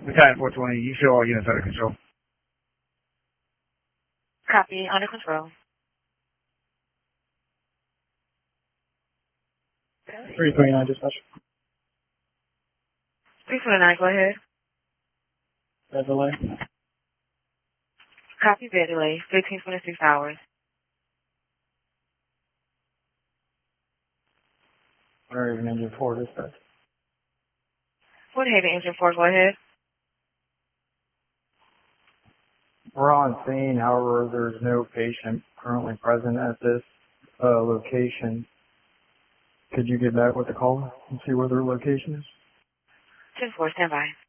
Battalion 420, you show all units under control. Copy, under control. 329 dispatch. 329, go ahead. Bed delay. Copy, bed delay, 1526 hours. Raven engine 4 dispatch. Woodhaven engine 4, go ahead. We're on scene, however, there's no patient currently present at this location. Could you get back with the call and see where their location is? 10-4, stand by.